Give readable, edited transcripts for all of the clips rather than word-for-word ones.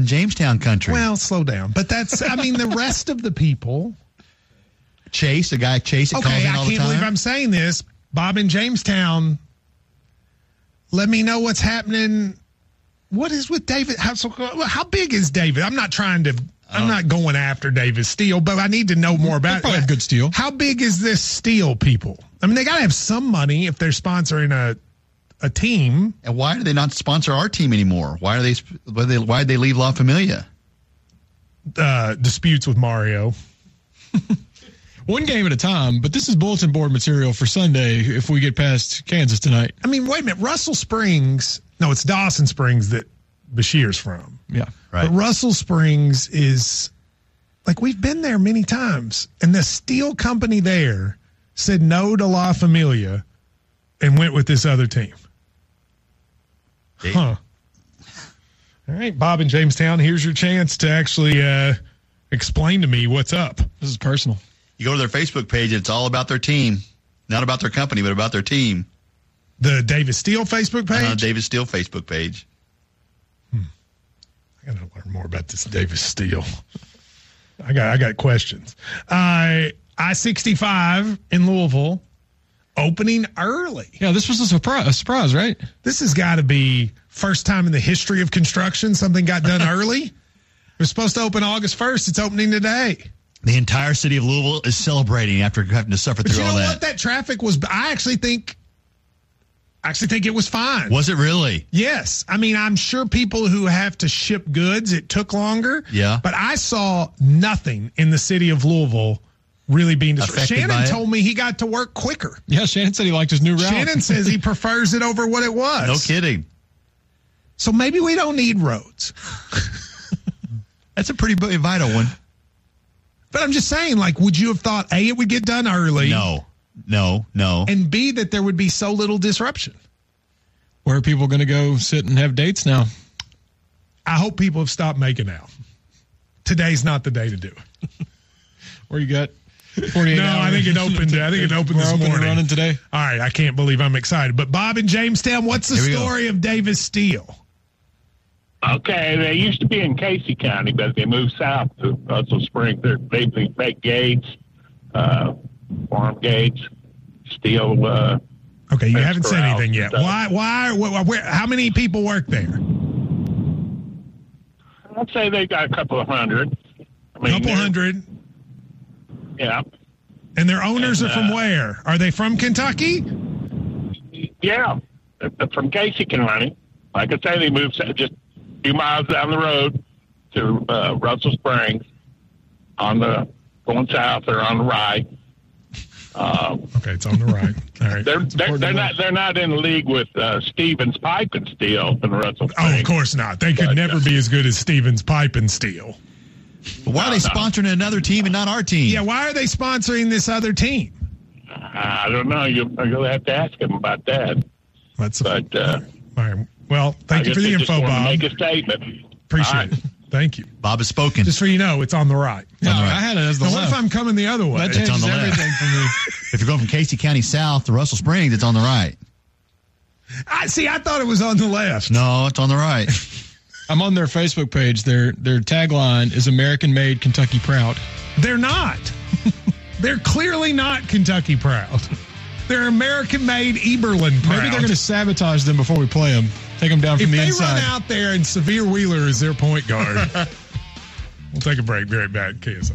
in Jamestown country. Well, slow down. But that's, the rest of the people. Chase, the guy Chase that calls in all the time. I can't believe I'm saying this. Bob in Jamestown, let me know what's happening. What is with David? How big is David? I'm not going after David Steele, but I need to know more about it. Have good steel. How big is this Steele people? They got to have some money if they're sponsoring a team. And why do they not sponsor our team anymore? Why did they leave La Familia? Disputes with Mario. One game at a time, but this is bulletin board material for Sunday if we get past Kansas tonight. Wait a minute. Russell Springs. No, it's Dawson Springs that Bashir's from. Yeah. Right. But Russell Springs is, we've been there many times. And the steel company there said no to La Familia and went with this other team. Huh. All right, Bob in Jamestown, here's your chance to actually explain to me what's up. This is personal. You go to their Facebook page, and it's all about their team. Not about their company, but about their team. The David Steele Facebook page? David Steele Facebook page. I got to learn more about this David Steele. I got questions. I-65 in Louisville, opening early. Yeah, this was a surprise, right? This has got to be first time in the history of construction something got done early. It was supposed to open August 1st. It's opening today. The entire city of Louisville is celebrating after having to suffer through all that. But you know what? That traffic was, I actually think it was fine. Was it really? Yes. I'm sure people who have to ship goods, it took longer. Yeah. But I saw nothing in the city of Louisville really being disrupted. Shannon told me he got to work quicker. Yeah, Shannon said he liked his new route. Shannon says he prefers it over what it was. No kidding. So maybe we don't need roads. That's a pretty vital one. But I'm just saying, would you have thought, A, it would get done early? No. And B, that there would be so little disruption? Where are people going to go sit and have dates now? I hope people have stopped making out. Today's not the day to do it. Where you got 48 hours? I think it opened this morning. And running today. All right, I can't believe I'm excited. But Bob in Jamestown, what's the story of David Steele? Okay, they used to be in Casey County, but they moved south to Russell Springs. They make gates, farm gates, steel. Okay, you haven't said anything yet. Why? Where? How many people work there? I'd say they got a couple of hundred. Couple hundred. Yeah. And their owners are from where? Are they from Kentucky? Yeah, they're from Casey County. Like I say, they moved just a few miles down the road to Russell Springs going south or on the right. Okay, it's on the right. All right. They're not in the league with Stevens Pipe and Steel in Russell Springs. Oh, of course not. They could never be as good as Stevens Pipe and Steel. Why are they sponsoring another team and not our team? Yeah, why are they sponsoring this other team? I don't know. You'll have to ask them about that. All right. Well, thank you for the info, Bob. Make a statement. Appreciate it. Thank you. Bob has spoken. Just so you know, it's on the right. No, I had it as the left. What if I'm coming the other way? That changes everything for me. If you're going from Casey County south to Russell Springs, it's on the right. I thought it was on the left. No, it's on the right. I'm on their Facebook page. Their tagline is American Made, Kentucky Proud. They're not. They're clearly not Kentucky proud. They're American Made, Eberlin proud. Maybe they're going to sabotage them before we play them. Take them down from the inside. If they run out there and Severe Wheeler is their point guard, we'll take a break. Be right back. KSL.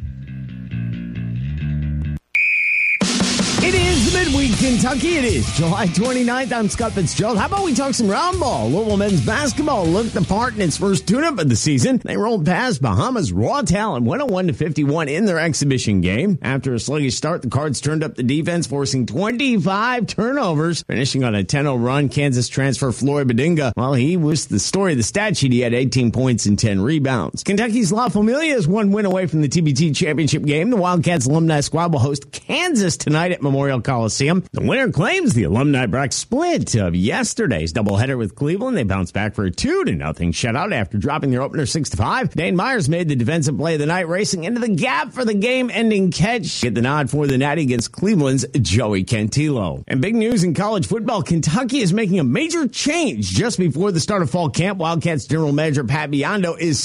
It is the midweek Kentucky. It is July 29th. I'm Scott Fitzgerald. How about we talk some round ball? Louisville men's basketball looked the part in its first tune-up of the season. They rolled past Bahamas' raw talent, 101-51 in their exhibition game. After a sluggish start, the Cards turned up the defense, forcing 25 turnovers. Finishing on a 10-0 run, Kansas transfer Floyd Bedinga, well, he was the story of the stat sheet. He had 18 points and 10 rebounds. Kentucky's La Familia is one win away from the TBT championship game. The Wildcats alumni squad will host Kansas tonight at Memorial Coliseum. The winner claims the alumni brought split of yesterday's doubleheader with Cleveland. They bounced back for a 2-0 shutout after dropping their opener 6-5. Dane Myers made the defensive play of the night, racing into the gap for the game-ending catch. Get the nod for the Natty against Cleveland's Joey Cantillo. And big news in college football, Kentucky is making a major change just before the start of fall camp. Wildcats general manager Pat Biondo is